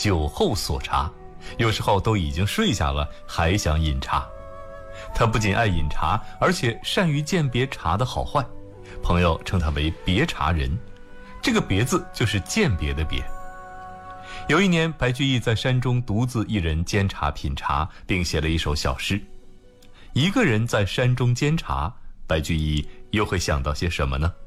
酒后所茶，有时候都已经睡下了，还想饮茶。他不仅爱饮茶，而且善于鉴别茶的好坏，朋友称他为别茶人。这个别字就是鉴别的别。有一年，白居易在山中独自一人煎茶品茶，并写了一首小诗。一个人在山中煎茶，白居易又会想到些什么呢？